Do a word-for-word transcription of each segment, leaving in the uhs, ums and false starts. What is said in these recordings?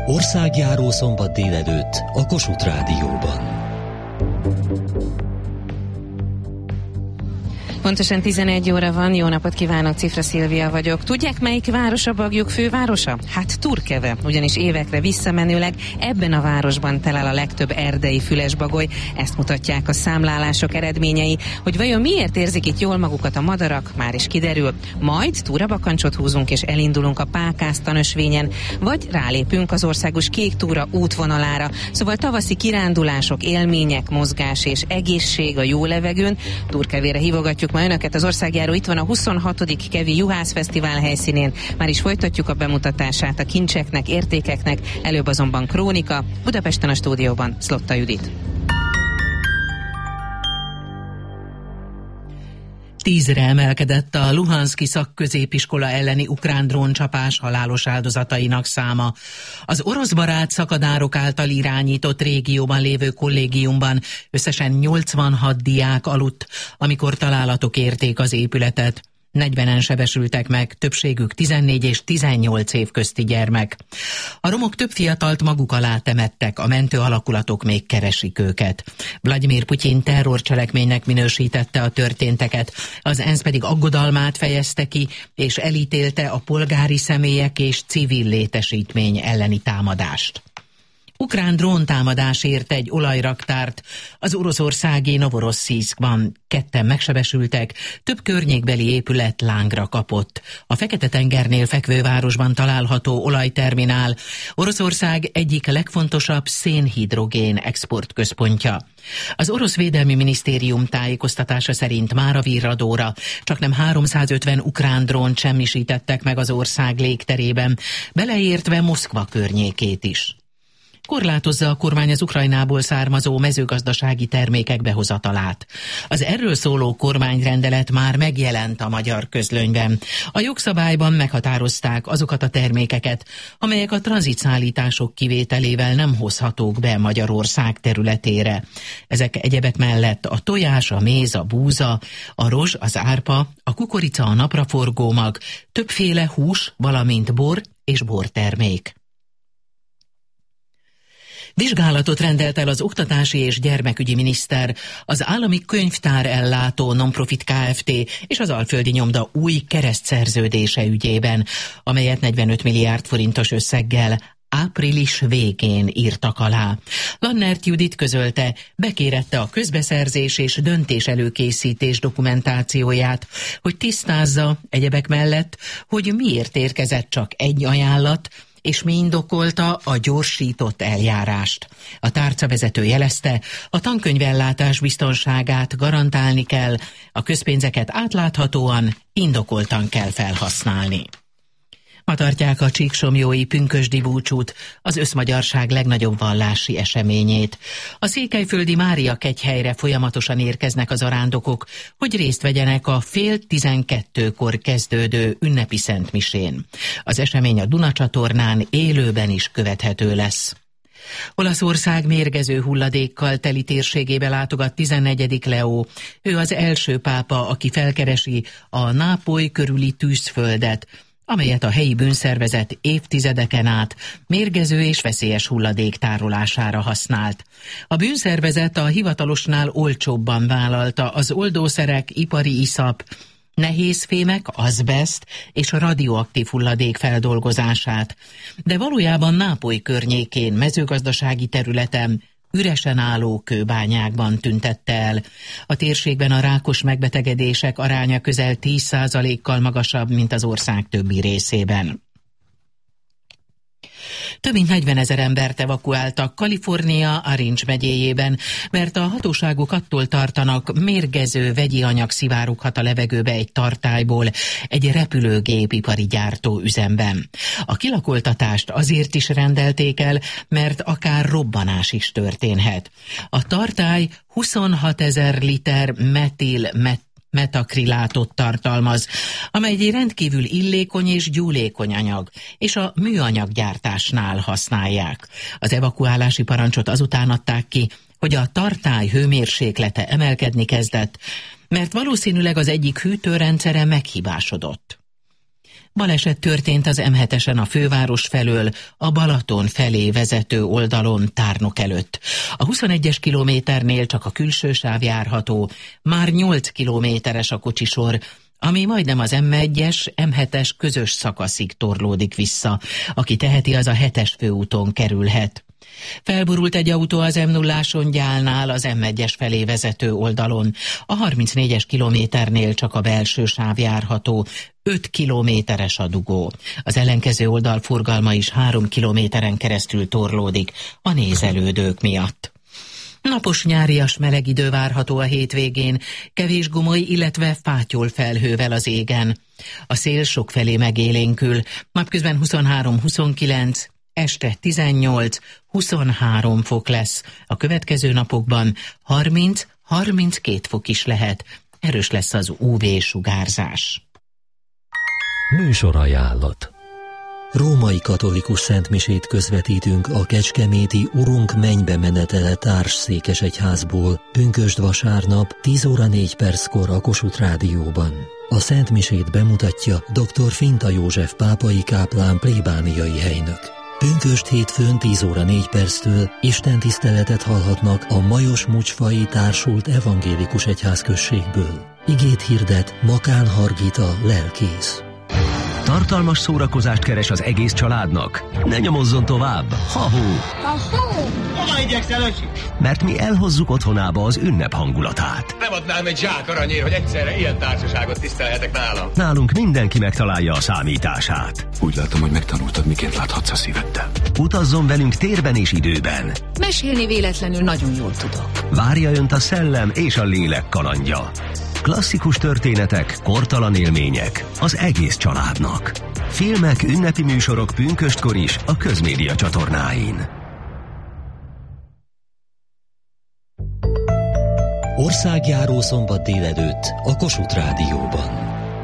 Országjáró szombat délelőtt a Kossuth Rádióban. Pontosan tizenegy óra van, jó napot kívánok, Cifra Szilvia vagyok. Tudják, melyik város a Baglyok fővárosa? Hát Turkeve, ugyanis évekre visszamenőleg ebben a városban telel a legtöbb erdei fülesbagoly. Ezt mutatják a számlálások eredményei. Hogy vajon miért érzik itt jól magukat a madarak, már is kiderül. Majd túrabakancsot húzunk és elindulunk a Pákásztan ösvényen, vagy rálépünk az országos kék túra útvonalára. Szóval tavaszi kirándulások, élmények, mozgás és egészség a jó levegőn. Turkevére hívogatjuk ma önöket, az országjáró itt van a huszonhatodik Kevi Juhász Fesztivál helyszínén. Már is folytatjuk a bemutatását a kincseknek, értékeknek, előbb azonban krónika. Budapesten a stúdióban Szlotta Judit. Tízre emelkedett a Luhanszki szakközépiskola elleni ukrán dróncsapás halálos áldozatainak száma. Az orosz barát szakadárok által irányított régióban lévő kollégiumban összesen nyolcvanhat diák aludt, amikor találatok érték az épületet. negyvenen sebesültek meg, többségük tizennégy és tizennyolc év közti gyermek. A romok több fiatalt maguk alá temettek, a mentő alakulatok még keresik őket. Vladimir Putyin terrorcselekménynek minősítette a történteket, az ENSZ pedig aggodalmát fejezte ki, és elítélte a polgári személyek és civil létesítmény elleni támadást. Ukrán dróntámadás ért egy olajraktárt az oroszországi Novorosszijszkban. Ketten megsebesültek, több környékbeli épület lángra kapott. A Fekete-tengernél fekvő városban található olajterminál Oroszország egyik legfontosabb szénhidrogén exportközpontja. Az orosz védelmi minisztérium tájékoztatása szerint mára virradóra csaknem háromszázötven ukrán drónt semmisítettek meg az ország légterében, beleértve Moszkva környékét is. Korlátozza a kormány az Ukrajnából származó mezőgazdasági termékek behozatalát. Az erről szóló kormányrendelet már megjelent a magyar közlönyben. A jogszabályban meghatározták azokat a termékeket, amelyek a tranzitszállítások kivételével nem hozhatók be Magyarország területére. Ezek egyebek mellett a tojás, a méz, a búza, a rozs, az árpa, a kukorica, a napraforgómag, többféle hús, valamint bor és bortermék. Vizsgálatot rendelt el az oktatási és gyermekügyi miniszter, az állami könyvtár ellátó Nonprofit Kft. És az Alföldi Nyomda új keresztszerződése ügyében, amelyet negyvenöt milliárd forintos összeggel április végén írtak alá. Lannert Judit közölte, bekérette a közbeszerzés és döntés előkészítés dokumentációját, hogy tisztázza egyebek mellett, hogy miért érkezett csak egy ajánlat, és mi indokolta a gyorsított eljárást. A tárcavezető jelezte, a tankönyvellátás biztonságát garantálni kell, a közpénzeket átláthatóan, indokoltan kell felhasználni. Ma tartják a csíksomjói pünkösdi búcsút, az összmagyarság legnagyobb vallási eseményét. A székelyföldi Mária kegyhelyre folyamatosan érkeznek az arándokok, hogy részt vegyenek a fél tizenkettőkor kezdődő ünnepi szentmisén. Az esemény a Duna csatornán élőben is követhető lesz. Olaszország mérgező hulladékkal teli térségébe látogat tizennegyedik Leó. Ő az első pápa, aki felkeresi a Nápoly körüli tűzföldet, amelyet a helyi bűnszervezet évtizedeken át mérgező és veszélyes hulladék tárolására használt. A bűnszervezet a hivatalosnál olcsóbban vállalta az oldószerek, ipari iszap, nehézfémek, azbeszt és a radioaktív hulladék feldolgozását, de valójában Nápoly környékén, mezőgazdasági területen, üresen álló kőbányákban tüntette el. A térségben a rákos megbetegedések aránya közel tíz százalékkal magasabb, mint az ország többi részében. Több mint negyvenezer embert evakuáltak Kalifornia Orange megyéjében, mert a hatóságok attól tartanak, mérgező vegyi anyag szivároghat a levegőbe egy tartályból egy repülőgépipari gyártóüzemben. A kilakoltatást azért is rendelték el, mert akár robbanás is történhet. A tartály huszonhatezer liter metil met metakrilátot tartalmaz, amely egy rendkívül illékony és gyúlékony anyag, és a műanyaggyártásnál használják. Az evakuálási parancsot azután adták ki, hogy a tartály hőmérséklete emelkedni kezdett, mert valószínűleg az egyik hűtőrendszere meghibásodott. Baleset történt az em hetesen a főváros felől, a Balaton felé vezető oldalon Tárnok előtt. A huszonegyes kilométernél csak a külső sáv járható, már nyolc kilométeres a kocsisor, ami majdnem az em egyes, em hetes közös szakaszig torlódik vissza. Aki teheti, az a hetes főúton kerülhet. Felborult egy autó az em nulláson Gyálnál az em egyes felé vezető oldalon. A harmincnégyes kilométernél csak a belső sáv járható, öt kilométeres a dugó. Az ellenkező oldal forgalma is három kilométeren keresztül torlódik a nézelődők miatt. Napos nyárias meleg idő várható a hétvégén, kevés gomoly, illetve fátyol felhővel az égen. A szél sokfelé megélénkül, napközben huszonhárom-huszonkilenc, este tizennyolc-huszonhárom fok lesz. A következő napokban harminc-harminckét fok is lehet. Erős lesz az ú vé-sugárzás. Műsorajánlat. Római katolikus szentmisét közvetítünk a kecskeméti Urunk mennybe menetele társszékesegyházból pünkösd vasárnap tíz óra négy perckor a Kossuth Rádióban. A szentmisét bemutatja dr. Finta József pápai káplán plébániai helynök. Pünkösd hétfőn tíz óra négy perctől istentiszteletet hallhatnak a Majos Mucsfai Társult Evangélikus Egyházközségből. Igét hirdet Makán Hargita lelkész. Tartalmas szórakozást keres az egész családnak? Ne nyomozzon tovább! Ha-hó! Hova igyekszel, öcsi? Mert mi elhozzuk otthonába az ünnep hangulatát. Nem adnám egy zsák aranyért, hogy egyszerre ilyen társaságot tisztelhetek nálam. Nálunk mindenki megtalálja a számítását. Úgy látom, hogy megtanultad, miként láthatsz a szíveddel. Utazzon velünk térben és időben. Mesélni véletlenül nagyon jól tudok. Várja önt a szellem és a lélek kalandja. Klasszikus történetek, kortalan élmények az egész családnak. Filmek, ünnepi műsorok pünköstkor is a Közmédia csatornáin. Országjáró szombat délelőtt a Kossuth Rádióban.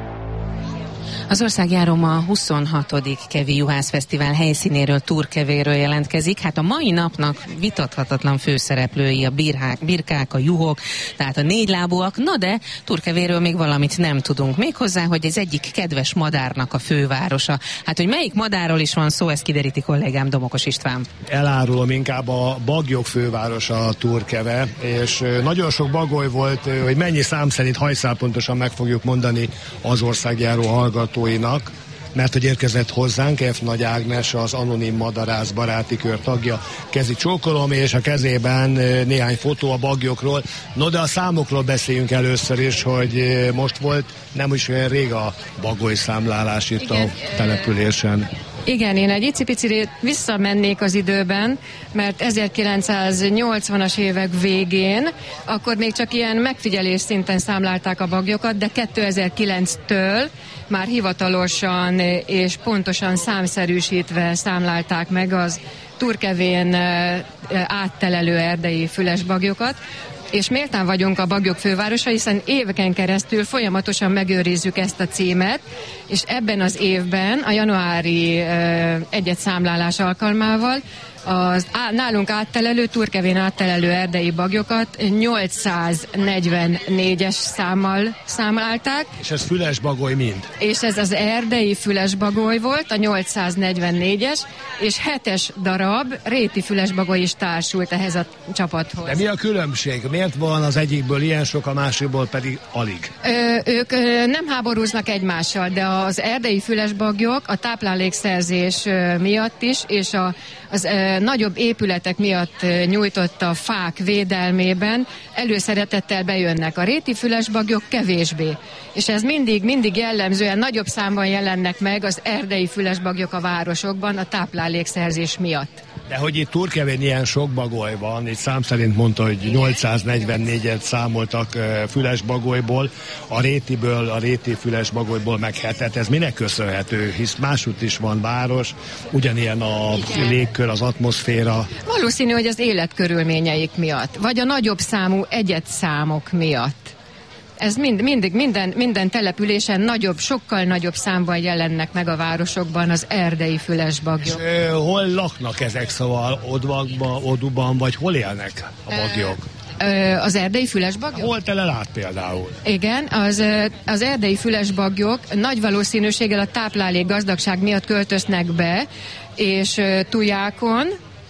Az országjáró ma a huszonhatodik Kevi Juhász Fesztivál helyszínéről, Turkevéről jelentkezik. Hát a mai napnak vitathatatlan főszereplői a birhák, birkák, a juhok, tehát a négylábúak, na de Turkevéről még valamit nem tudunk. Méghozzá, hogy ez egyik kedves madárnak a fővárosa. Hát, hogy melyik madárról is van szó, ezt kideríti kollégám Domokos István. Elárulom, inkább a bagyok fővárosa a Turkeve, és nagyon sok bagoly volt, hogy mennyi szám szerint hajszál pontosan meg fogjuk mondani az országjáró hallgató, mert hogy érkezett hozzánk F. Nagy Ágnes, az Anonim Madarász baráti kör tagja. Kezi csókolom, és a kezében néhány fotó a bagyokról. No, de a számokról beszéljünk először is, hogy most volt nem is olyan rég a bagoly számlálás itt igen, a településen. Igen, én egy icipicit visszamennék az időben, mert ezerkilencszáznyolcvanas évek végén, akkor még csak ilyen megfigyelés szinten számlálták a bagyokat, de kétezer-kilenctől már hivatalosan és pontosan számszerűsítve számlálták meg az Turkevén áttelelő erdei füles bagyokat, és méltán vagyunk a bagyok fővárosa, hiszen éveken keresztül folyamatosan megőrizzük ezt a címet, és ebben az évben a januári uh, egyedszámlálás alkalmával az á, nálunk áttelelő, Turkevén áttelelő erdei bagyokat nyolcszáznegyvennégyes számmal számlálták. És ez fülesbagoly mind? És ez az erdei fülesbagoly volt, a nyolcszáznegyvennégyes, és hetes darab réti fülesbagoly is társult ehhez a csapathoz. De mi a különbség? Miért van az egyikből ilyen sok, a másikból pedig alig? Ö, ők ö, nem háborúznak egymással, de az erdei fülesbagyok a táplálékszerzés ö, miatt is, és a, az ö, nagyobb épületek miatt nyújtott a fák védelmében előszeretettel bejönnek. A réti fülesbagyok kevésbé. És ez mindig, mindig jellemzően nagyobb számban jelennek meg az erdei fülesbagyok a városokban a táplálékszerzés miatt. De hogy itt Turkevén ilyen sok bagoly van, itt szám szerint mondta, hogy nyolcszáznegyvennégyet számoltak uh, fülesbagolyból, a rétiből, a réti fülesbagolyból meg hetet. Ez minek köszönhető? Hisz másút is van város, ugyanilyen a igen, légkör, az atmoszféra. Valószínű, hogy az életkörülményeik miatt, vagy a nagyobb számú egyedszámok miatt. Ez mind, mindig, minden, minden településen nagyobb, sokkal nagyobb számban jelennek meg a városokban az erdei fülesbagyok. És ö, hol laknak ezek, szóval Odvakban, Oduban, vagy hol élnek a bagyok? Az erdei fülesbagyok? Hol tele lát például? Igen, az, az erdei fülesbagyok nagy valószínűséggel a táplálék gazdagság miatt költöznek be, és tujákon,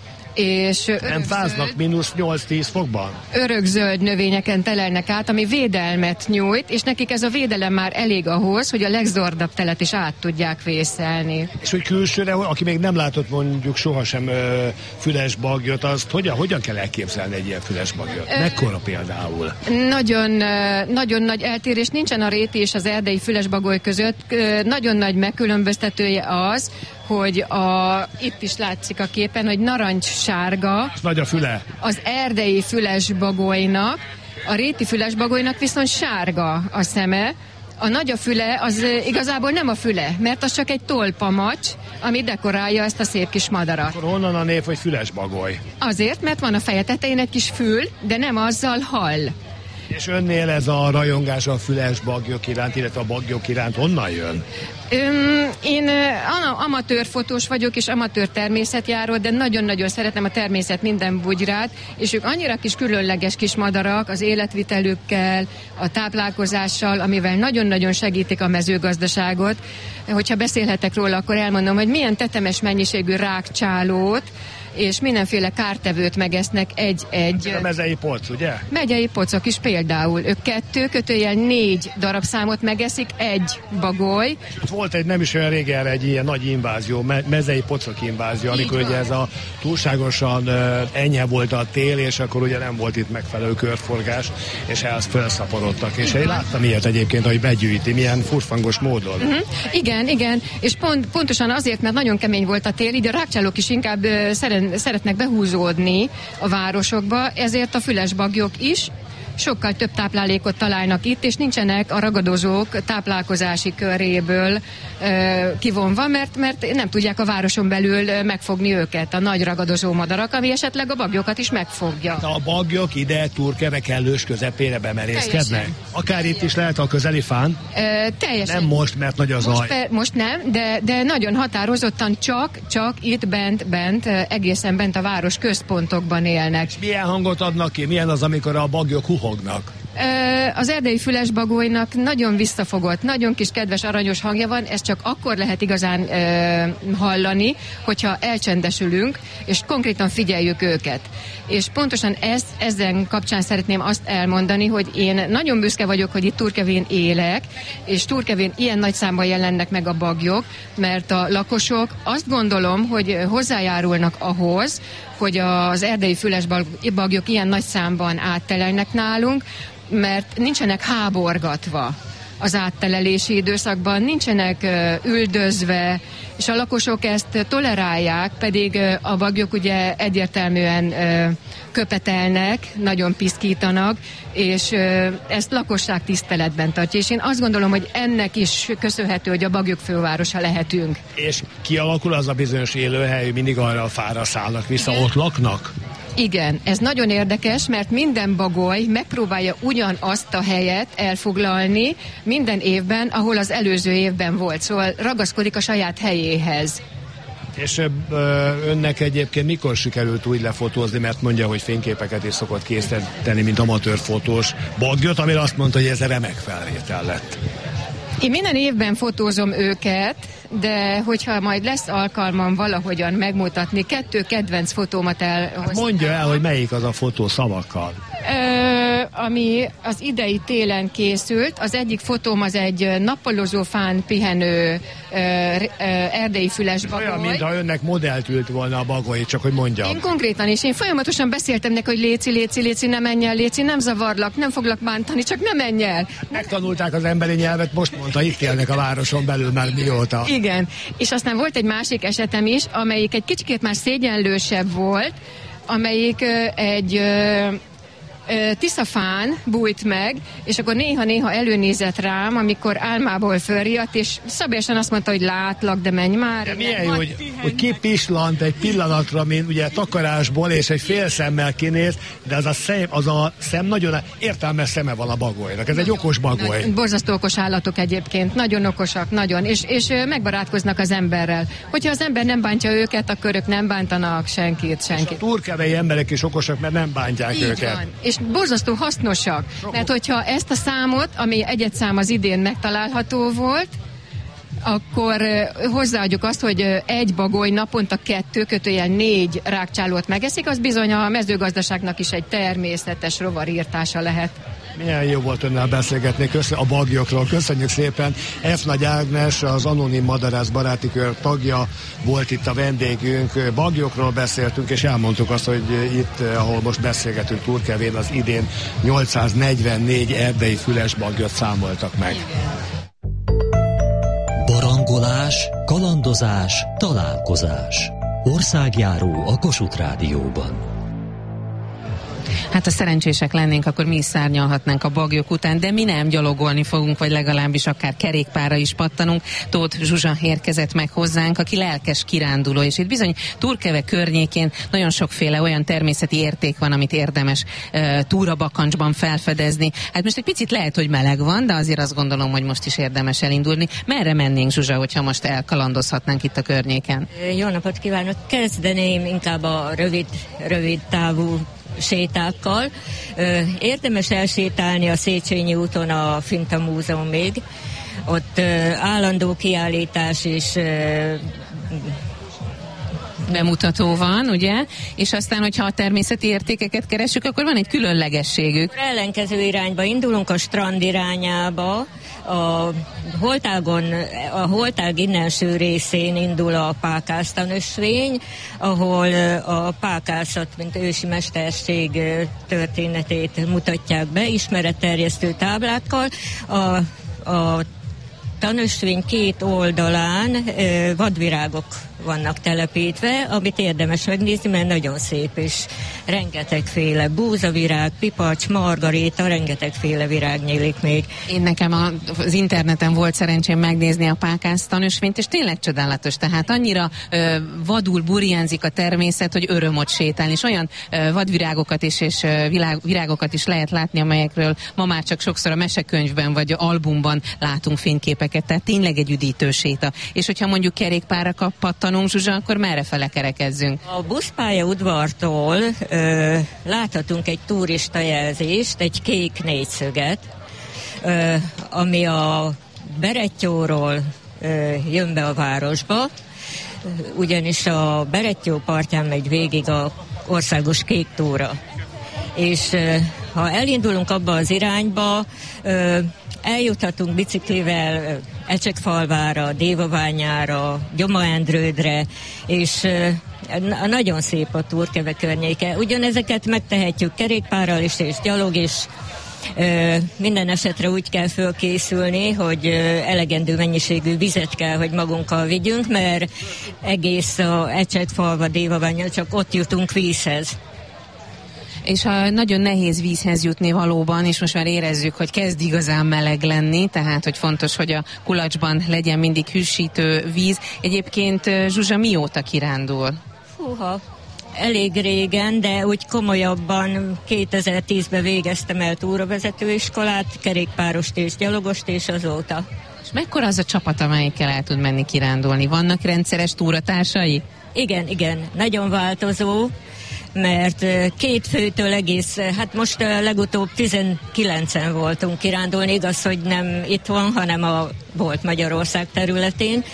és nem fáznak mínusz nyolc-tíz fokban? Örökzöld növényeken telelnek át, ami védelmet nyújt, és nekik ez a védelem már elég ahhoz, hogy a legzordabb telet is át tudják vészelni. És hogy külsőre, aki még nem látott mondjuk sohasem ö, fülesbagyot, azt hogyan, hogyan kell elképzelni egy ilyen fülesbagyot? Ö, Mekkora például? Nagyon, nagyon nagy eltérés nincsen a réti és az erdei fülesbagoly között. Nagyon nagy megkülönböztetője az, hogy a, itt is látszik a képen, hogy narancssárga. Nagy a füle. Az erdei fülesbagolynak, a réti fülesbagolynak viszont sárga a szeme. A nagy a füle, az igazából nem a füle, mert az csak egy tolpamacs, ami dekorálja ezt a szép kis madarat. Akkor honnan a név, hogy fülesbagoly? Azért, mert van a feje tetején egy kis fül, de nem azzal hall. És önnél ez a rajongás a fülesbagyok iránt, illetve a bagyok iránt honnan jön? Öm, én amatőr fotós vagyok, és amatőr természetjáró, de nagyon-nagyon szeretem a természet minden bugyrát, és ők annyira kis különleges kis madarak az életvitelükkel, a táplálkozással, amivel nagyon-nagyon segítik a mezőgazdaságot. Hogyha beszélhetek róla, akkor elmondom, hogy milyen tetemes mennyiségű rákcsálót és mindenféle kártevőt megesznek egy-egy... A mezei poc, ugye? Megyei pocok is például. Ők kettő, kötőjel négy darabszámot megeszik egy bagoly. Volt egy nem is olyan régen egy ilyen nagy invázió, me- mezei pocok invázió, így amikor van. Ugye ez a túlságosan uh, enyhe volt a tél, és akkor ugye nem volt itt megfelelő körforgás, és ehhez felszaporodtak. És én láttam ilyet egyébként, hogy begyűjti, milyen furfangos módon. Uh-huh. Igen, igen, és pont, pontosan azért, mert nagyon kemény volt a tél, így a rákcsálók is inkább uh, szeren szeretnek behúzódni a városokba, ezért a fülesbagyok is sokkal több táplálékot találnak itt, és nincsenek a ragadozók táplálkozási köréből ö, kivonva, mert, mert nem tudják a városon belül megfogni őket, a nagy ragadozó madarak, ami esetleg a bagyokat is megfogja. A bagyok ide Turkeve kellős közepére bemerészkednek? Akár teljesen. Itt is lehet a közeli fán? Ö, teljesen. Nem most, mert nagy az most, zaj. Per, most nem, de, de nagyon határozottan csak, csak itt bent, bent, egészen bent a város központokban élnek. És milyen hangot adnak ki? Milyen az, amikor a bagyok huhognak? Az erdei fülesbagolynak nagyon visszafogott, nagyon kis kedves aranyos hangja van, ezt csak akkor lehet igazán uh, hallani, hogyha elcsendesülünk, és konkrétan figyeljük őket. És pontosan ezt, ezen kapcsán szeretném azt elmondani, hogy én nagyon büszke vagyok, hogy itt Turkevén élek, és Turkevén ilyen nagy számban jelennek meg a bagyok, mert a lakosok azt gondolom, hogy hozzájárulnak ahhoz, hogy az erdei fülesbagyok ilyen nagy számban áttelelnek nálunk, mert nincsenek háborgatva az áttelelési időszakban, nincsenek uh, üldözve, és a lakosok ezt tolerálják, pedig uh, a bagyok ugye egyértelműen uh, köpetelnek, nagyon piszkítanak, és uh, ezt lakosság tiszteletben tartja. És én azt gondolom, hogy ennek is köszönhető, hogy a bagyok fővárosa lehetünk. És kialakul az a bizonyos élőhely, mindig arra a fára szállnak vissza, igen. Ott laknak? Igen, ez nagyon érdekes, mert minden bagoly megpróbálja ugyanazt a helyet elfoglalni minden évben, ahol az előző évben volt. Szóval ragaszkodik a saját helyéhez. És ö, önnek egyébként mikor sikerült úgy lefotózni, mert mondja, hogy fényképeket is szokott készíteni, mint amatőr fotós bagyot, amire azt mondta, hogy ez remek felvétel lett. Én minden évben fotózom őket, de hogyha majd lesz alkalmam valahogyan megmutatni, kettő kedvenc fotómat elhoztam. Hát mondja el, hogy melyik az a fotó szavakkal. Ö, ami az idei télen készült. Az egyik fotóm az egy nappalozó fán pihenő ö, ö, erdei fülesbagoly. Olyan, mintha önnek modellt ült volna a bagoly, csak hogy mondjam. Én konkrétan is. Én folyamatosan beszéltem neki, hogy léci, léci, léci, ne menj el, léci, nem zavarlak, nem foglak bántani, csak ne menj el. Megtanulták az emberi nyelvet, most mondta, itt élnek a városon belül már mióta. Igen, és aztán volt egy másik esetem is, amelyik egy kicsikét már szégyenlősebb volt, amelyik ö, egy... Ö, tiszafán bújt meg, és akkor néha-néha előnézett rám, amikor álmából fölriadt, és szabályosan azt mondta, hogy látlak, de menj már. De milyen jó, hogy, hogy kipislant egy pillanatra, mint ugye takarásból, és egy fél szemmel kinéz, de az a szem, az a szem nagyon értelmes szeme van a bagolynak. Ez egy okos bagoly. Nagy, borzasztó okos állatok egyébként, nagyon okosak, nagyon, és, és megbarátkoznak az emberrel. Hogyha az ember nem bántja őket, akkor ők nem bántanak senkit, senkit. És a turkevei emberek is okosak, mert nem bántják így őket. Van. És és borzasztó hasznosak. Mert hogyha ezt a számot, ami egyet szám az idén megtalálható volt, akkor hozzáadjuk azt, hogy egy bagoly naponta kettő, kötőjel négy rákcsálót megeszik, az bizony a mezőgazdaságnak is egy természetes rovarírtása lehet. Milyen jó volt önnel beszélgetni köszön, a bagyokról. Köszönjük szépen. F. Nagy Ágnes, az Anonim Madarász Baráti Kör tagja volt itt a vendégünk. Bagyokról beszéltünk, és elmondtuk azt, hogy itt, ahol most beszélgetünk Turkevén, az idén nyolcszáznegyvennégy erdei füles bagyot számoltak meg. Barangolás, kalandozás, találkozás. Országjáró a Kossuth Rádióban. Hát ha szerencsések lennénk, akkor mi is szárnyalhatnánk a baglyok után, de mi nem, gyalogolni fogunk, vagy legalábbis akár kerékpárra is pattanunk. Tóth Zsuzsa érkezett meg hozzánk, aki lelkes kiránduló, és itt bizony Turkeve környékén nagyon sokféle olyan természeti érték van, amit érdemes uh, túrabakancsban felfedezni. Hát most egy picit lehet, hogy meleg van, de azért azt gondolom, hogy most is érdemes elindulni. Merre mennénk, Zsuzsa, hogyha most elkalandozhatnánk itt a környéken? Jó napot kívánok! Kezdeném inkább a rövid, rövid távú sétákkal. Érdemes elsétálni a Széchenyi úton a Finta Múzeumig. Ott állandó kiállítás és bemutató van, ugye? És aztán, hogyha a természeti értékeket keresünk, akkor van egy különlegességük. Akkor ellenkező irányba indulunk, a strand irányába. A holtágon, a holtág innenső részén indul a pákásztanösvény, ahol a pákászat, mint ősi mesterség történetét mutatják be, ismeretterjesztő táblákkal. A, a tanösvény két oldalán vadvirágok vannak telepítve, amit érdemes megnézni, mert nagyon szép, és rengetegféle búzavirág, pipacs, margaréta, rengetegféle virág nyílik még. Én nekem a, az interneten volt szerencsém megnézni a pákász tanösvényt, és tényleg csodálatos, tehát annyira ö, vadul burjánzik a természet, hogy öröm ott sétálni, és olyan ö, vadvirágokat is, és ö, világ, virágokat is lehet látni, amelyekről ma már csak sokszor a mesekönyvben vagy albumban látunk fényképeket, tehát tényleg egy üdítő séta. És hogyha mondjuk kerékpárra pattanunk, Zsuzsa, akkor merre fele kerekezzünk? A buszpálya udvartól ö, láthatunk egy turista jelzést, egy kék négyszöget, ö, ami a Berettyóról ö, jön be a városba, ugyanis a Berettyó partján megy végig a országos kék túra. És ö, ha elindulunk abba az irányba, ö, eljuthatunk biciklivel Ecsekfalvára, Dévaványára, Gyoma-Endrődre, és uh, nagyon szép a Turkeve környéke. Ugyanezeket megtehetjük kerékpárral is, és gyalog is. Uh, minden esetre úgy kell fölkészülni, hogy uh, elegendő mennyiségű vizet kell, hogy magunkkal vigyünk, mert egész a Ecsekfalva, Dévaványa csak ott jutunk vízhez. És ha nagyon nehéz vízhez jutni valóban, és most már érezzük, hogy kezd igazán meleg lenni, tehát hogy fontos, hogy a kulacsban legyen mindig hűsítő víz. Egyébként Zsuzsa mióta kirándul? Húha, elég régen, de úgy komolyabban kétezer-tízben végeztem el túravezetőiskolát, kerékpárost és gyalogost, és azóta. És mekkora az a csapat, amelyikkel el tud menni kirándulni? Vannak rendszeres túratársai? Igen, igen, nagyon változó, mert két főtől egész, hát most legutóbb tizenkilencen voltunk kirándulni, igaz, hogy nem itt van, hanem a volt Magyarország területén,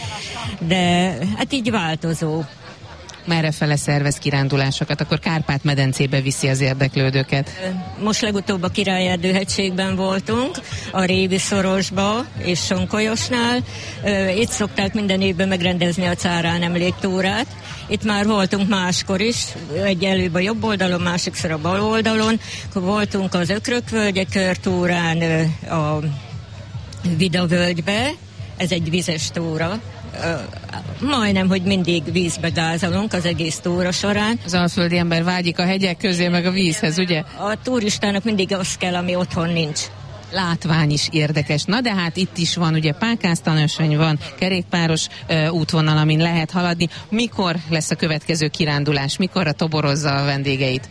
de hát így változó. Merrefele szervez kirándulásokat, akkor Kárpát-medencébe viszi az érdeklődőket? Most legutóbb a Királyerdő-hegységben voltunk, a Révi-szorosba és Sonkolyosnál. Itt szokták minden évben megrendezni a Cárán emléktúrát. Itt már voltunk máskor is, egy előbb a jobb oldalon, másikszor a bal oldalon. Voltunk az Ökrökvölgye körtúrán, a Vida völgybe, ez egy vizes túra. Majdnem, hogy mindig vízbe gázolunk az egész túra során. Az alföldi ember vágyik a hegyek közé, meg a vízhez, ugye? A turistának mindig az kell, ami otthon nincs. Látvány is érdekes. Na de hát itt is van, ugye pákásztanösvény van, kerékpáros uh, útvonal, amin lehet haladni. Mikor lesz a következő kirándulás? Mikorra toborozza a vendégeit?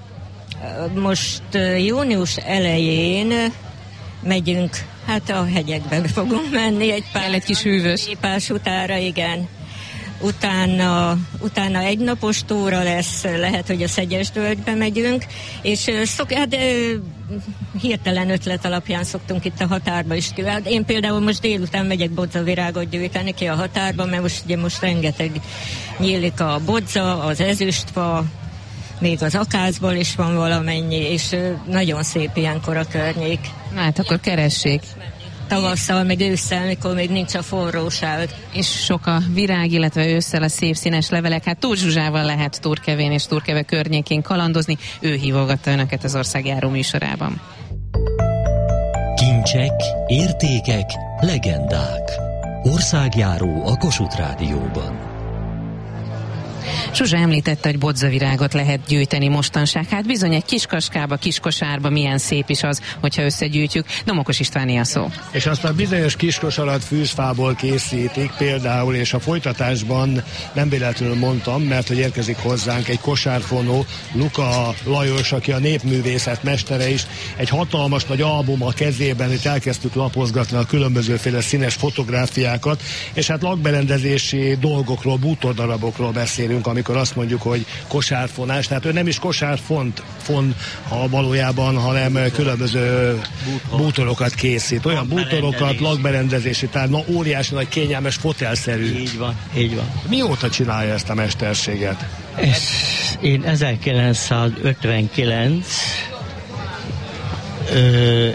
Most uh, június elején megyünk, hát a hegyekbe fogunk menni egy pár egy kis hűvös lépás utára, igen. utána, utána egy napos túra lesz, lehet, hogy a Szegyesvölgybe megyünk, és szok, hát, hirtelen ötlet alapján szoktunk itt a határba is ki. Én például most délután megyek bodzavirágot gyűjteni ki a határba, mert most ugye most rengeteg nyílik a bodza, az ezüstfa, még az akácból is van valamennyi, és nagyon szép ilyenkor a környék. Na hát akkor keressék. Tavasszal, meg ősszel, mikor még nincs a forróság. És sok a virág, illetve ősszel a szép színes levelek. Hát Tóth Zsuzsával lehet Turkevén és Turkeve környékén kalandozni. Ő hívogatta önöket az Országjáró műsorában. Kincsek, értékek, legendák. Országjáró a Kossuth Rádióban. Zsuzsa említette, hogy bodzavirágot lehet gyűjteni mostanság. Hát bizony egy kis kaskába, kis kosárba milyen szép is az, hogyha összegyűjtjük. Domokos Istváné a szó. És azt a bizonyos kiskosarat fűzfából készítik például, és a folytatásban nem véletlenül mondtam, mert hogy érkezik hozzánk egy kosárfonó, Luka Lajos, aki a népművészet mestere is, egy hatalmas nagy album a kezében, itt elkezdtük lapozgatni a különbözőféle színes fotográfiákat, és hát lakberendezési dolgokról, bútordarabokról beszélünk, amikor azt mondjuk, hogy kosárfonás, tehát ő nem is kosárfont fon, ha valójában, hanem különböző Bútor. bútorokat készít. Olyan bútorokat, lakberendezési, tehát na, óriási nagy kényelmes fotelszerű. Így van, így van. Mióta csinálja ezt a mesterséget? Ez, én ezerkilencszázötvenkilenc ö,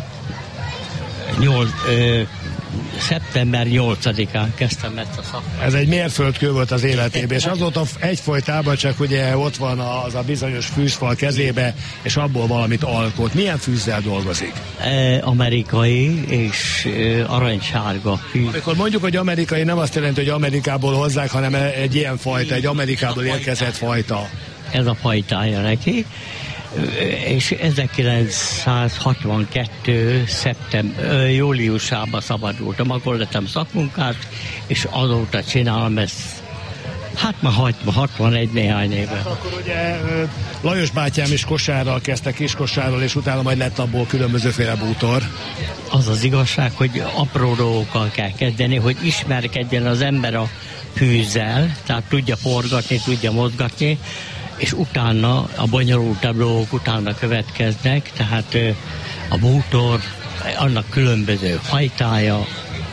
nyolc, ö, szeptember nyolcadikán kezdtem ezt a szakmát. Ez egy mérföldkő volt az életében, és azóta egyfolytában csak ugye ott van az a bizonyos fűzfal kezébe, és abból valamit alkot. Milyen fűzzel dolgozik? E, amerikai és e, aranysárga fűz. Amikor mondjuk, hogy amerikai, nem azt jelenti, hogy Amerikából hozzák, hanem egy ilyen fajta, egy Amerikából érkezett fajta. Ez a fajtája neki. És ezerkilencszázhatvankettő szeptember, júliusában szabadultam, akkor lettem szakmunkás, és azóta csinálom ezt, hát már hatvanegy néhány éve. Hát akkor ugye Lajos bátyám is kosárral kezdte, kiskosárral, és utána majd lett abból különbözőféle bútor. Az az igazság, hogy apró dolgokkal kell kezdeni, hogy ismerkedjen az ember a fűzzel, tehát tudja forgatni, tudja mozgatni, és utána a bonyolultabb dolgok utána következnek, tehát a bútor, annak különböző fajtája,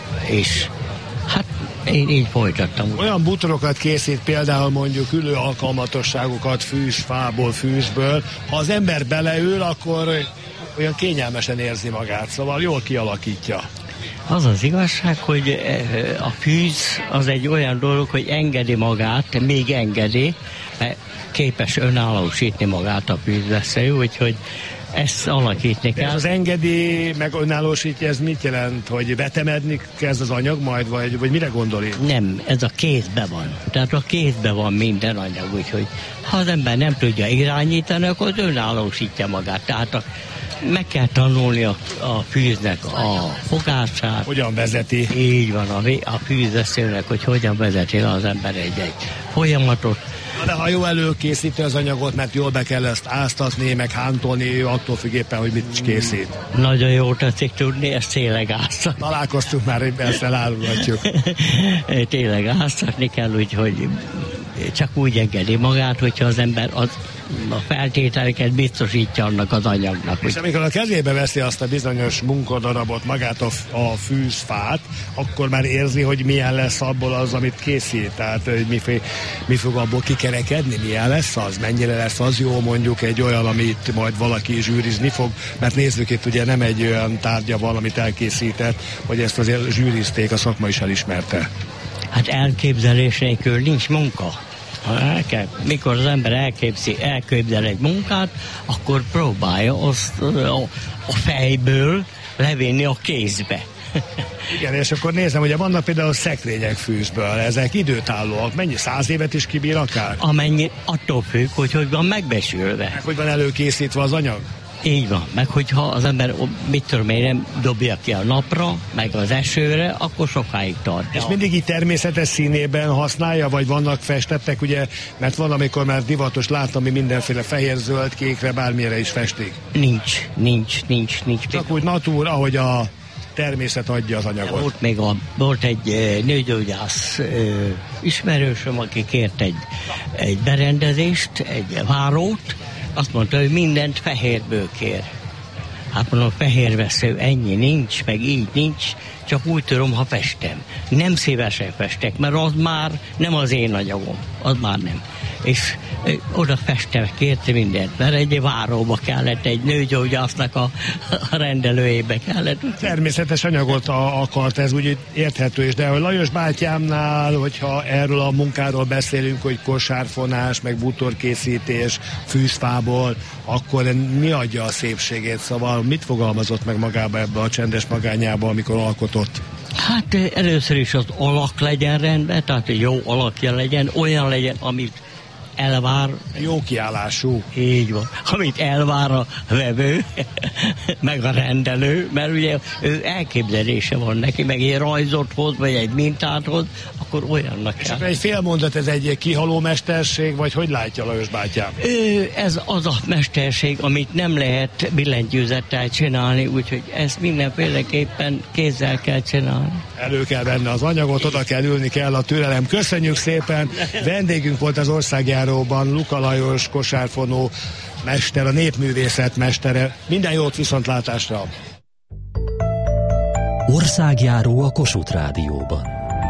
és hát én így folytattam. Olyan bútorokat készít például mondjuk ülő alkalmatosságokat fűz, fából, fűzből. Ha az ember beleül, akkor olyan kényelmesen érzi magát, szóval jól kialakítja. Az az igazság, hogy a fűz az egy olyan dolog, hogy engedi magát, még engedi, mert képes önállósítni magát a fűzveszély, úgyhogy ezt alakítni kell. Ez az engedi, meg önállósítja, ez mit jelent? Hogy betemedni kezd az anyag majd, vagy, vagy mire gondol én? Nem, ez a kézbe van. Tehát a kézbe van minden anyag, úgyhogy ha az ember nem tudja irányítani, akkor önállósítja magát. Tehát a, meg kell tanulni a, a fűznek a fogását. Hogyan vezeti? Így van, a, a fűzveszélynek, hogy hogyan vezeti le az ember egy-egy folyamatot. De ha jó előkészíti az anyagot, mert jól be kell ezt áztatni, meg hántolni, attól függ éppen, hogy mit készít. Nagyon jól tetszik tudni, ezt tényleg áztatni. Találkoztunk már, hogy ezt elárulhatjuk. Tényleg áztatni kell, úgyhogy csak úgy engedi magát, hogyha az ember az a feltételeket biztosítja annak az anyagnak. És amikor a kezébe veszi azt a bizonyos munkadarabot, magát a, a fűzfát, akkor már érzi, hogy milyen lesz abból az, amit készít. Tehát, hogy mi, mi fog abból kikerekedni, milyen lesz az, mennyire lesz az jó, mondjuk egy olyan, amit majd valaki zsűrizni fog, mert nézzük, itt ugye nem egy olyan tárgya van, amit elkészített, hogy ezt azért zsűrizték, a szakma is elismerte. Hát elképzelés nélkül nincs munka. El kell, mikor az ember elképzi, elképzel egy munkát, akkor próbálja azt a, a fejből levinni a kézbe. Igen, és akkor nézem, hogy vannak például szekrények fűzből, ezek időtállóak, mennyi, száz évet is kibír akár? Amennyi, attól függ, hogy hogy van megbesülve. Meg hogy van előkészítve az anyag? Így van, meg hogyha az ember, mit tudom én, nem dobja ki a napra, meg az esőre, akkor sokáig tart. És mindig így természetes színében használja, vagy vannak festettek, ugye, mert van, amikor már divatos láttam, hogy mindenféle fehér, zöld, kékre, bármilyenre is festik. Nincs, nincs, nincs, nincs. Csak úgy natúr, ahogy a természet adja az anyagot? Volt még a, volt egy e, nőgyógyász e, ismerősöm, aki kért egy, egy berendezést, egy várót, azt mondta, hogy mindent fehérből kér. Hát mondom, fehérvesző, ennyi nincs, meg így nincs, csak úgy tudom, ha festem. Nem szívesen festek, mert az már nem az én anyagom, az már nem. És ö, oda festem, kérte mindent, mert egy váróba kellett, egy nőgyógyásznak a, a rendelőjébe kellett. Természetes anyagot a, akart, ez úgy érthető is, de hogy Lajos bátyámnál, hogyha erről a munkáról beszélünk, hogy kosárfonás, meg bútorkészítés, fűzfából, akkor mi adja a szépségét? Szóval mit fogalmazott meg magába ebbe a csendes magányába, amikor alkotott? Hát először is az alak legyen rendben, tehát jó alakja legyen, olyan legyen, amit elvár. Jó kiállású. Így van. Amit elvár a vevő, meg a rendelő, mert ugye ő elképzelése van neki, meg egy rajzot hoz, vagy egy mintát hoz, akkor olyannak kell. És egy fél mondat, ez egy kihaló mesterség, vagy hogy látja Lajos bátyám? Ő, ez az a mesterség, amit nem lehet billentyűzettel csinálni, úgyhogy ezt mindenféleképpen kézzel kell csinálni. Elő kell venni az anyagot, oda kell ülni, kell a türelem. Köszönjük szépen! Vendégünk volt az országjáróban Luka Lajos, kosárfonó mester, a népművészet mestere. Minden jót, viszontlátásra! Országjáró a Kossuth Rádióban.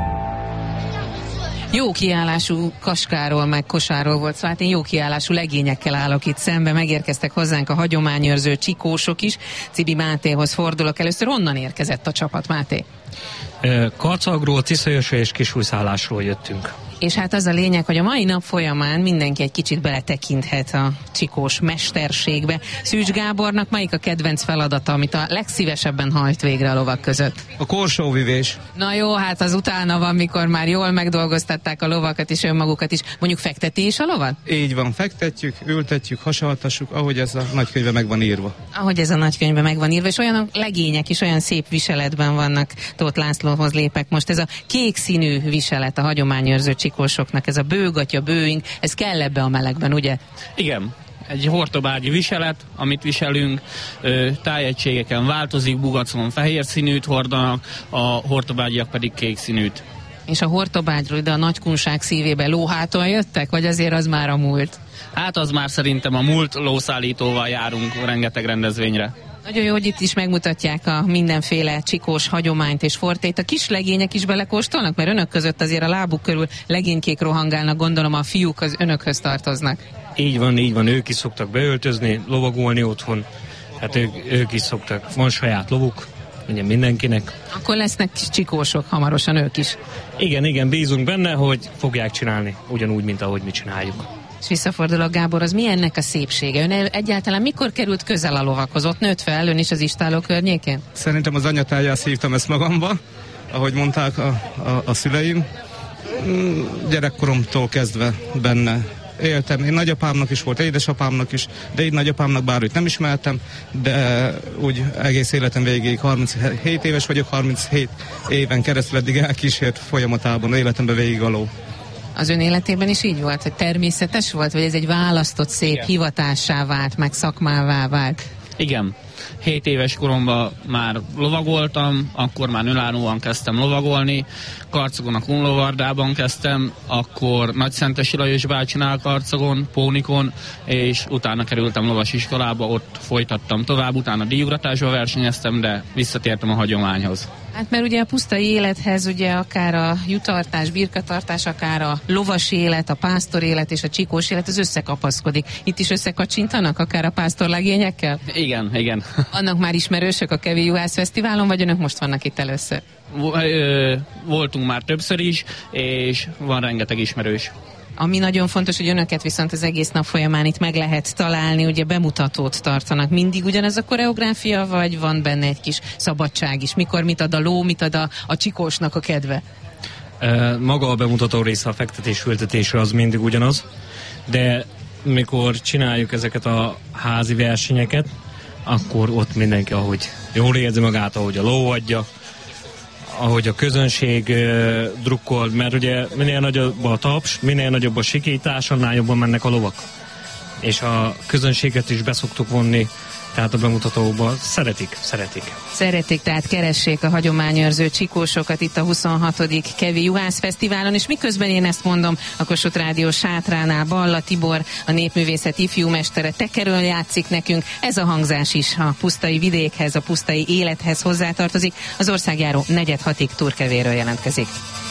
Jó kiállású kaskáról, meg kosáról volt szó, hát én jó kiállású legényekkel állok itt szembe, megérkeztek hozzánk a hagyományőrző csikósok is. Cibi Mátéhoz fordulok először, honnan érkezett a csapat, Máté? Karcagról, Tiszajósról és Kisújszállásról jöttünk. És hát az a lényeg, hogy a mai nap folyamán mindenki egy kicsit beletekinthet a csikós mesterségbe. Szűcs Gábornak melyik a kedvenc feladata, amit a legszívesebben hajt végre a lovak között? A korsóvivés. Na jó, hát az utána van, mikor már jól megdolgoztatták a lovakat és önmagukat is. Mondjuk fekteti is a lovat? Így van, fektetjük, ültetjük, hasaltassuk, ahogy ez a nagykönyvben meg van írva. Ahogy ez a nagykönyvben meg van írva, és olyan legények is olyan szép viseletben vannak. Tóth Lászlóhoz lépek most. Ez a kék színű viselet a hagyományőrző csikósoknak, ez a bőgatya, bőing, ez kell ebbe a melegben, ugye? Igen. Egy hortobágyi viselet, amit viselünk, tájegységeken változik, bugacon fehér színűt hordanak, a hortobágyiak pedig kék színűt. És a hortobágyról ide a nagykunság szívébe lóháton jöttek, vagy azért az már a múlt? Hát az már szerintem a múlt, lószállítóval járunk rengeteg rendezvényre. Nagyon jó, hogy itt is megmutatják a mindenféle csikós hagyományt és fortét. A kis legények is belekóstolnak, mert önök között azért a lábuk körül legénykék rohangálnak, gondolom a fiúk az önökhöz tartoznak. Így van, így van, ők is szoktak beöltözni, lovagolni otthon, hát ők, ők is szoktak, van saját lovuk, ugye mindenkinek. Akkor lesznek csikósok hamarosan ők is. Igen, igen, bízunk benne, hogy fogják csinálni, ugyanúgy, mint ahogy mi csináljuk. És visszafordulok, Gábor, az mi ennek a szépsége? Ön egyáltalán mikor került közel a lovakhoz? Ott nőtt fel ön is az Istálló környékén? Szerintem az anyatáját szívtam ezt magamba, ahogy mondták a, a, a szüleim. Gyerekkoromtól kezdve benne éltem. Én nagyapámnak is volt, édesapámnak is, de így nagyapámnak bárhogy nem ismertem, de úgy egész életem végéig, harminchét éves vagyok, harminchét éven keresztül eddig elkísért folyamatában, életemben végig a ló. Az ön életében is így volt, hogy természetes volt, vagy ez egy választott szép Igen. hivatássá vált, meg szakmává vált? Igen. Hét éves koromban már lovagoltam, akkor már önállóan kezdtem lovagolni, Karcagon a Kunlovardában kezdtem, akkor Nagyszentesi Lajos bácsinál Karcagon, Pónikon, és utána kerültem lovasiskolába, ott folytattam tovább, utána díjugratásba versenyeztem, de visszatértem a hagyományhoz. Hát mert ugye a pusztai élethez ugye akár a jutartás, birkatartás, akár a lovas élet, a pásztor élet és a csikós élet, az összekapaszkodik. Itt is összekacsintanak, akár a pásztorlegényekkel? Igen, igen. Annak már ismerősök a Kevi Juhász Fesztiválon, vagy önök most vannak itt először? Voltunk már többször is, és van rengeteg ismerős. Ami nagyon fontos, hogy önöket viszont az egész nap folyamán itt meg lehet találni, ugye bemutatót tartanak. Mindig ugyanez a koreográfia, vagy van benne egy kis szabadság is? Mikor mit ad a ló, mit ad a, a csikósnak a kedve? E, maga a bemutató része, a fektetés, ültetésre az mindig ugyanaz, de mikor csináljuk ezeket a házi versenyeket, akkor ott mindenki, ahogy jól érzi magát, ahogy a ló adja, ahogy a közönség uh, drukkol, mert ugye minél nagyobb a taps, minél nagyobb a sikítás, annál jobban mennek a lovak. És a közönséget is beszoktuk vonni tehát a bemutatóban szeretik, szeretik. Szeretik, tehát keressék a hagyományőrző csikósokat itt a huszonhatodik Kevi Juhász Fesztiválon, és miközben én ezt mondom, a Kossuth Rádió sátránál Balla Tibor, a népművészet ifjúmestere tekerön játszik nekünk. Ez a hangzás is a pusztai vidékhez, a pusztai élethez hozzátartozik. Az országjáró negyed hatig Turkevéről jelentkezik.